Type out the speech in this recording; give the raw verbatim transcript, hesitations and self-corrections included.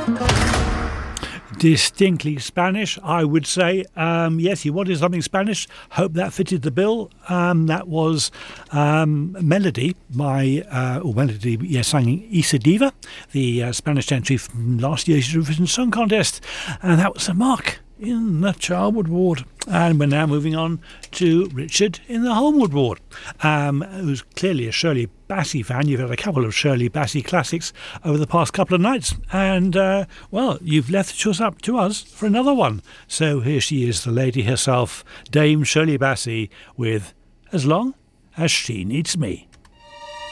Distinctly Spanish, I would say. Um, yes, he wanted something Spanish. Hope that fitted the bill. Um, that was um, Melody by, uh, or Melody, yes, singing Isa Diva, the uh, Spanish entry from last year's Eurovision Song Contest. And that was Sir Mark in the Charwood Ward. And we're now moving on to Richard in the Holmwood Ward, um, who's clearly a Shirley Bassey fan. You've had a couple of Shirley Bassey classics over the past couple of nights. And, uh, well, you've left the choice up to us for another one. So here she is, the lady herself, Dame Shirley Bassey, with As Long as She Needs Me.